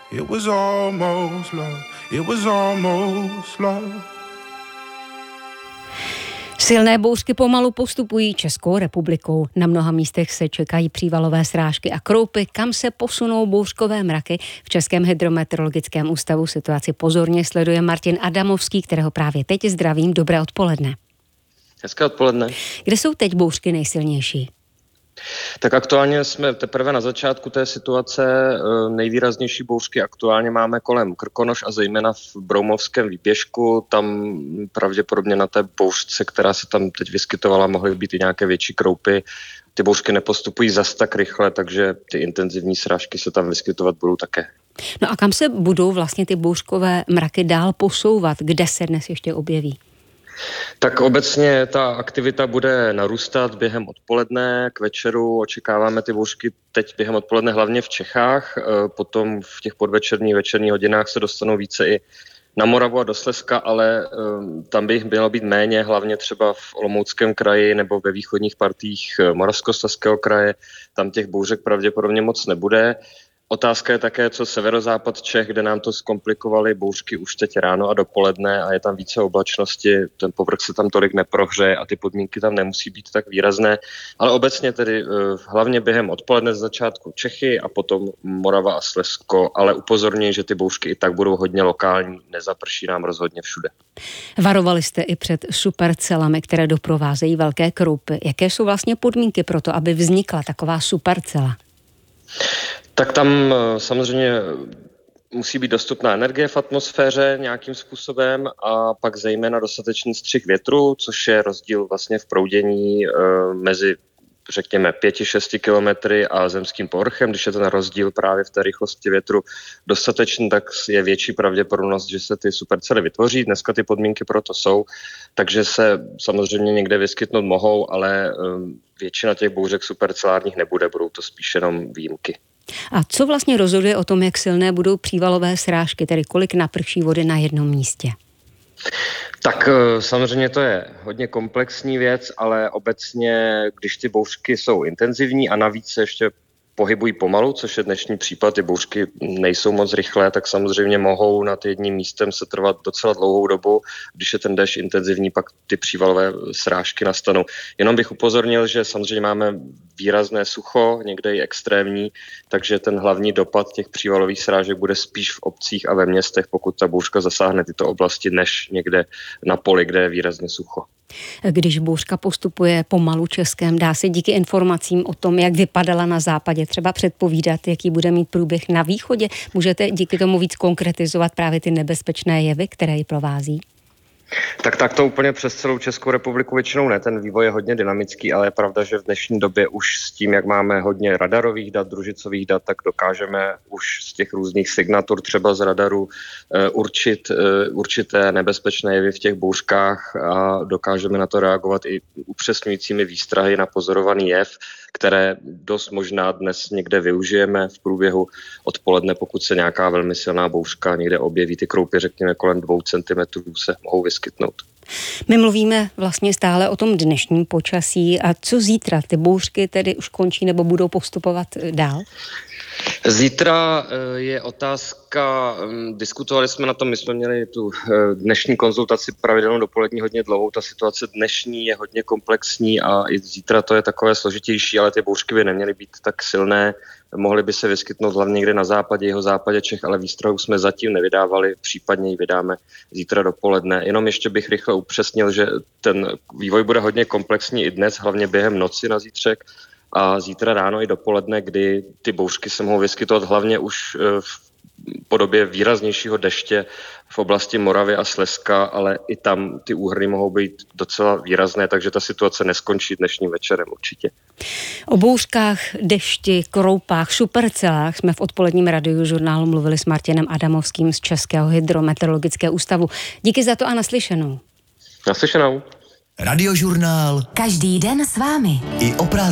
It was almost love. It was almost love. Silné bouřky pomalu postupují Českou republikou. Na mnoha místech se čekají přívalové srážky a kroupy. Kam se posunou bouřkové mraky? V Českém hydrometeorologickém ústavu situaci pozorně sleduje Martin Adamovský, kterého právě teď zdravím. Dobré odpoledne. Hezké odpoledne. Kde jsou teď bouřky nejsilnější? Tak aktuálně jsme teprve na začátku té situace. Nejvýraznější bouřky aktuálně máme kolem Krkonoš a zejména v Broumovském výběžku. Tam pravděpodobně na té bouřce, která se tam teď vyskytovala, mohly být i nějaké větší kroupy. Ty bouřky nepostupují zas tak rychle, takže ty intenzivní srážky se tam vyskytovat budou také. No a kam se budou vlastně ty bouřkové mraky dál posouvat? Kde se dnes ještě objeví? Tak obecně ta aktivita bude narůstat během odpoledne, k večeru očekáváme ty bouřky teď během odpoledne hlavně v Čechách, potom v těch podvečerních, večerních hodinách se dostanou více i na Moravu a do Slezska, ale tam by jich mělo být méně, hlavně třeba v Olomouckém kraji nebo ve východních partiích Moravskoslezského kraje, tam těch bouřek pravděpodobně moc nebude. Otázka je také, co severozápad Čech, kde nám to zkomplikovaly bouřky už teď ráno a dopoledne a je tam více oblačnosti, ten povrch se tam tolik neprohřeje a ty podmínky tam nemusí být tak výrazné. Ale obecně tedy hlavně během odpoledne z začátku Čechy a potom Morava a Slezsko, ale upozorňuji, že ty bouřky i tak budou hodně lokální, nezaprší nám rozhodně všude. Varovali jste i před supercelami, které doprovázejí velké kroupy. Jaké jsou vlastně podmínky pro to, aby vznikla taková supercela? Tak tam samozřejmě musí být dostupná energie v atmosféře nějakým způsobem a pak zejména dostatečný střih větru, což je rozdíl vlastně v proudění mezi řekněme 5-6 kilometry a zemským povrchem. Když je ten rozdíl právě v té rychlosti větru dostatečný, tak je větší pravděpodobnost, že se ty supercely vytvoří. Dneska ty podmínky pro to jsou, takže se samozřejmě někde vyskytnout mohou, ale většina těch bouřek supercelárních nebude, budou to spíš jenom výjimky. A co vlastně rozhoduje o tom, jak silné budou přívalové srážky, tedy kolik naprší vody na jednom místě? Tak samozřejmě to je hodně komplexní věc, ale obecně, když ty bouřky jsou intenzivní a navíc se ještě pohybují pomalu, což je dnešní případ, ty bouřky nejsou moc rychlé, tak samozřejmě mohou nad jedním místem se trvat docela dlouhou dobu. Když je ten déšť intenzivní, pak ty přívalové srážky nastanou. Jenom bych upozornil, že samozřejmě máme výrazné sucho, někde i extrémní, takže ten hlavní dopad těch přívalových srážek bude spíš v obcích a ve městech, pokud ta bouřka zasáhne tyto oblasti, než někde na poli, kde je výrazně sucho. Když bouřka postupuje pomalu Českém, dá se díky informacím o tom, jak vypadala na západě, třeba předpovídat, jaký bude mít průběh na východě? Můžete díky tomu víc konkretizovat právě ty nebezpečné jevy, které ji provází? Tak to úplně přes celou Českou republiku většinou ne, ten vývoj je hodně dynamický, ale je pravda, že v dnešní době už s tím, jak máme hodně radarových dat, družicových dat, tak dokážeme už z těch různých signatur třeba z radaru určit určité nebezpečné jevy v těch bouřkách a dokážeme na to reagovat i upřesňujícími výstrahy na pozorovaný jev, které dost možná dnes někde využijeme v průběhu odpoledne, pokud se nějaká velmi silná bouřka někde objeví, ty kroupy řekněme kolem 2 cm se mohou vyskytnout. My mluvíme vlastně stále o tom dnešním počasí a co zítra? Ty bouřky tedy už končí nebo budou postupovat dál? Zítra je otázka, diskutovali jsme na tom, my jsme měli tu dnešní konzultaci pravidelnou dopolední hodně dlouhou, ta situace dnešní je hodně komplexní a i zítra to je takové složitější, ale ty bouřky by neměly být tak silné, mohly by se vyskytnout hlavně někde na západě, jihozápadě Čech, ale výstrahu jsme zatím nevydávali, případně ji vydáme zítra dopoledne. Jenom ještě bych rychle upřesnil, že ten vývoj bude hodně komplexní i dnes, hlavně během noci na zítřek, a zítra ráno i dopoledne, kdy ty bouřky se mohou vyskytovat hlavně už v podobě výraznějšího deště v oblasti Moravy a Slezska, ale i tam ty úhrny mohou být docela výrazné, takže ta situace neskončí dnešním večerem určitě. O bouřkách, dešti, kroupách, supercelách jsme v odpoledním radiožurnálu mluvili s Martinem Adamovským z Českého hydrometeorologického ústavu. Díky za to a naslyšenou. Naslyšenou. Radiožurnál. Každý den s vámi. I o prázdninách.